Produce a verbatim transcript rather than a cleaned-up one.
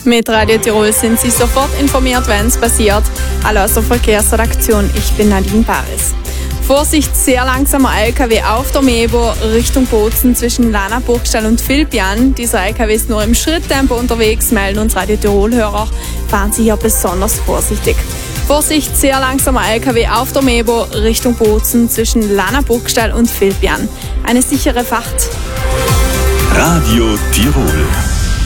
Mit Radio Tirol sind Sie sofort informiert, wenn es passiert. Hallo aus der Verkehrsredaktion, ich bin Nadine Paris. Vorsicht, sehr langsamer L K W auf der Mebo Richtung Bozen zwischen Lana Burgstall und Filbjan. Dieser L K W ist nur im Schritttempo unterwegs, melden uns Radio Tirol-Hörer. Fahren Sie hier besonders vorsichtig. Vorsicht, sehr langsamer L K W auf der Mebo Richtung Bozen zwischen Lana Burgstall und Filbjan. Eine sichere Fahrt. Radio Tirol.